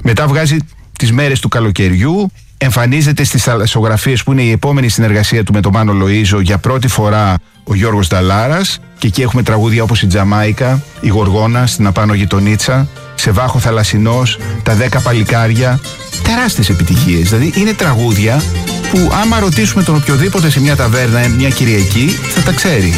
Μετά βγάζει τις μέρες του καλοκαιριού. Εμφανίζεται στις θαλασσογραφίες που είναι η επόμενη συνεργασία του με τον Μάνο Λοΐζο για πρώτη φορά ο Γιώργος Νταλάρας. Και εκεί έχουμε τραγούδια όπως η Τζαμάικα, η Γοργόνα, στην Απάνω Γειτονίτσα, Σε Βάχο Θαλασσινός, Τα 10 Παλικάρια. Τεράστιες επιτυχίες. Δηλαδή είναι τραγούδια που άμα ρωτήσουμε τον οποιοδήποτε σε μια ταβέρνα μια Κυριακή θα τα ξέρει.